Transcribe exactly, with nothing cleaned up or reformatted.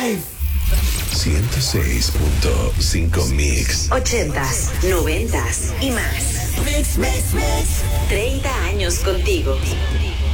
Live. ciento seis punto cinco Mix. Ochentas, noventas y más. Mix, mix, mix. treinta años contigo.